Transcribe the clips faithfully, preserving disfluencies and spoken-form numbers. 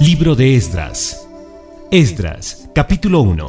Libro de Esdras. Esdras, capítulo uno.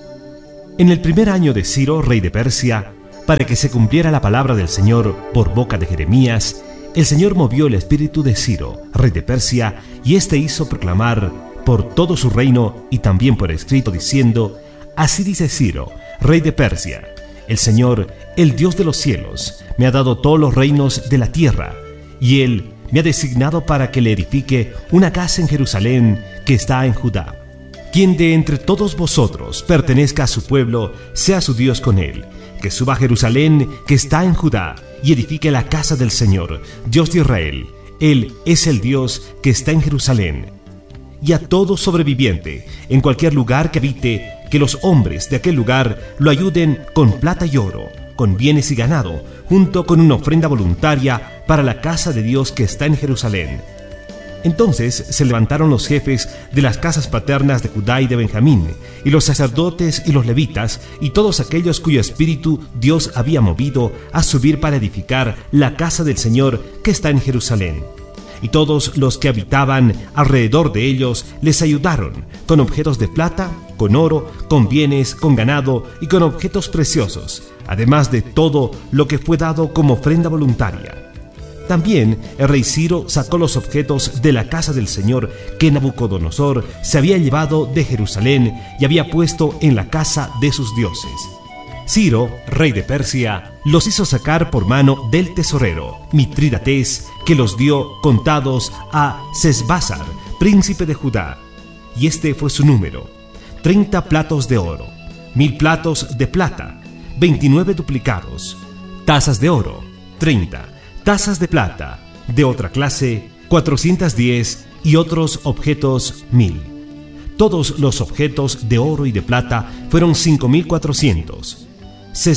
En el primer año de Ciro, rey de Persia, para que se cumpliera la palabra del Señor por boca de Jeremías, el Señor movió el espíritu de Ciro, rey de Persia, y éste hizo proclamar por todo su reino y también por escrito, diciendo: Así dice Ciro, rey de Persia: El Señor, el Dios de los cielos, me ha dado todos los reinos de la tierra, y Él me ha designado para que le edifique una casa en Jerusalén que está en Judá. Quien de entre todos vosotros pertenezca a su pueblo, sea su Dios con él, que suba a Jerusalén que está en Judá, y edifique la casa del Señor, Dios de Israel. Él es el Dios que está en Jerusalén. Y a todo sobreviviente, en cualquier lugar que habite, que los hombres de aquel lugar lo ayuden con plata y oro, con bienes y ganado, junto con una ofrenda voluntaria para la casa de Dios que está en Jerusalén. Entonces se levantaron los jefes de las casas paternas de Judá y de Benjamín, y los sacerdotes y los levitas, y todos aquellos cuyo espíritu Dios había movido a subir para edificar la casa del Señor que está en Jerusalén. Y todos los que habitaban alrededor de ellos les ayudaron, con objetos de plata, con oro, con bienes, con ganado y con objetos preciosos, además de todo lo que fue dado como ofrenda voluntaria. También el rey Ciro sacó los objetos de la casa del Señor que Nabucodonosor se había llevado de Jerusalén y había puesto en la casa de sus dioses. Ciro, rey de Persia, los hizo sacar por mano del tesorero Mitrídates, que los dio contados a Sesbazar, príncipe de Judá. Y este fue su número: treinta platos de oro, mil platos de plata, veintinueve duplicados, tazas de oro, treinta, tazas de plata, de otra clase, cuatrocientas diez, y otros objetos, mil. Todos los objetos de oro y de plata fueron cinco mil cuatrocientos.